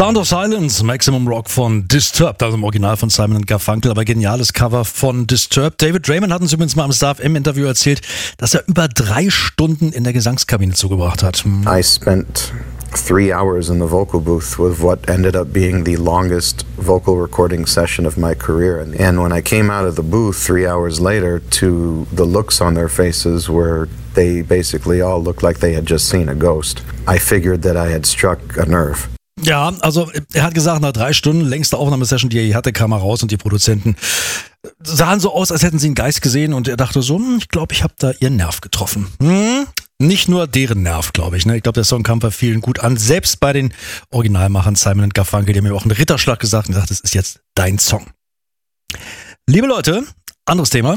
Sound of Silence, Maximum Rock von Disturbed, also im Original von Simon & Garfunkel, aber geniales Cover von Disturbed. David Draiman hat uns übrigens mal im Star FM-Interview erzählt, dass er über 3 Stunden in der Gesangskabine zugebracht hat. I spent 3 hours in the vocal booth with what ended up being the longest vocal recording session of my career. And when I came out of the booth 3 hours later, to the looks on their faces were they basically all looked like they had just seen a ghost. I figured that I had struck a nerve. Ja, also er hat gesagt, nach 3 Stunden, längste Aufnahmesession, die er je hatte, kam er raus und die Produzenten sahen so aus, als hätten sie einen Geist gesehen und er dachte so, ich glaube, ich habe da ihren Nerv getroffen. Nicht nur deren Nerv, glaube ich. Ich glaube, der Song kam bei vielen gut an. Selbst bei den Originalmachern Simon & Garfunkel, die haben mir auch einen Ritterschlag gesagt und gesagt, das ist jetzt dein Song. Liebe Leute, anderes Thema.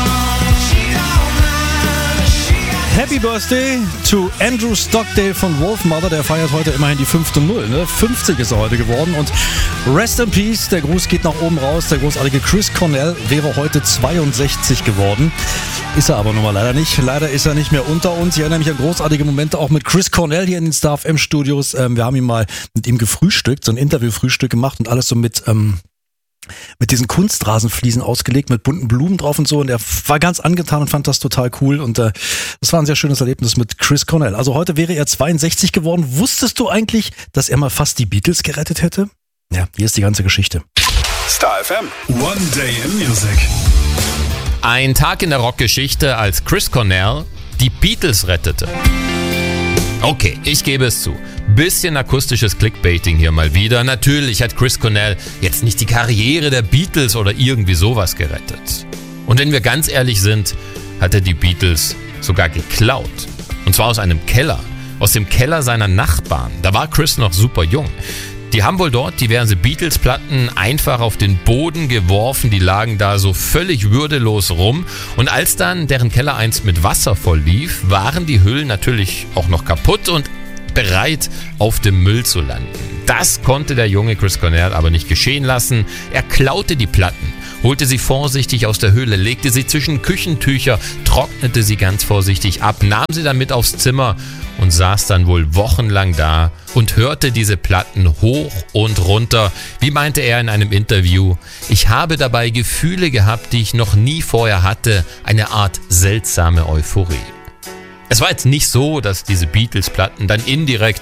Happy Birthday to Andrew Stockdale von Wolfmother, der feiert heute immerhin die 5:0, ne? 50 ist er heute geworden und Rest in Peace, der Gruß geht nach oben raus, der großartige Chris Cornell wäre heute 62 geworden, ist er aber nun mal leider nicht, leider ist er nicht mehr unter uns. Ich erinnere mich an großartige Momente auch mit Chris Cornell hier in den Star FM Studios, wir haben ihn mal mit ihm gefrühstückt, so ein Interviewfrühstück gemacht und alles so mit diesen Kunstrasenfliesen ausgelegt, mit bunten Blumen drauf und so. Und er war ganz angetan und fand das total cool. Und das war ein sehr schönes Erlebnis mit Chris Cornell. Also heute wäre er 62 geworden. Wusstest du eigentlich, dass er mal fast die Beatles gerettet hätte? Ja, hier ist die ganze Geschichte. Star FM. One Day in Music. Ein Tag in der Rockgeschichte, als Chris Cornell die Beatles rettete. Okay, ich gebe es zu. Bisschen akustisches Clickbaiting hier mal wieder. Natürlich hat Chris Cornell jetzt nicht die Karriere der Beatles oder irgendwie sowas gerettet. Und wenn wir ganz ehrlich sind, hat er die Beatles sogar geklaut. Und zwar aus einem Keller. Aus dem Keller seiner Nachbarn. Da war Chris noch super jung. Die haben wohl dort diverse Beatles-Platten einfach auf den Boden geworfen, die lagen da so völlig würdelos rum. Und als dann deren Keller einst mit Wasser voll lief, waren die Hüllen natürlich auch noch kaputt und bereit, auf dem Müll zu landen. Das konnte der junge Chris Cornell aber nicht geschehen lassen. Er klaute die Platten, holte sie vorsichtig aus der Höhle, legte sie zwischen Küchentücher, trocknete sie ganz vorsichtig ab, nahm sie dann mit aufs Zimmer und saß dann wohl wochenlang da und hörte diese Platten hoch und runter. Wie meinte er in einem Interview, ich habe dabei Gefühle gehabt, die ich noch nie vorher hatte, eine Art seltsame Euphorie. Es war jetzt nicht so, dass diese Beatles-Platten dann indirekt